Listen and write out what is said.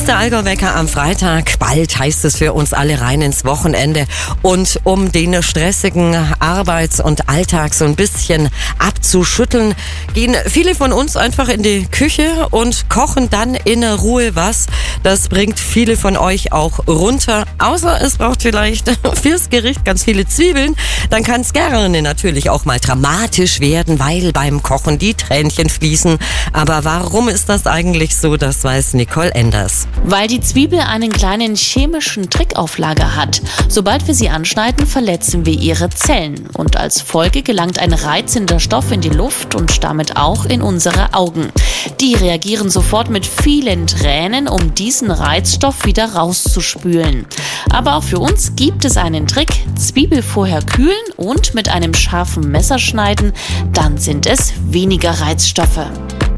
der Allgäu-Wecker am Freitag. Bald heißt es für uns alle rein ins Wochenende. Und um den stressigen Arbeits- und Alltag so ein bisschen abzuschütteln, gehen viele von uns einfach in die Küche und kochen dann in Ruhe was. Das bringt viele von euch auch runter. Außer es braucht vielleicht fürs Gericht ganz viele Zwiebeln. Dann kann es gerne natürlich auch mal dramatisch werden, weil beim Kochen die Tränchen fließen. Aber warum ist das eigentlich so? Das weiß Nicole Enders. Weil die Zwiebel einen kleinen chemischen Trick auf Lager hat. Sobald wir sie anschneiden, verletzen wir ihre Zellen. Und als Folge gelangt ein reizender Stoff in die Luft und damit auch in unsere Augen. Die reagieren sofort mit vielen Tränen, um diesen Reizstoff wieder rauszuspülen. Aber auch für uns gibt es einen Trick. Zwiebel vorher kühlen und mit einem scharfen Messer schneiden, dann sind es weniger Reizstoffe.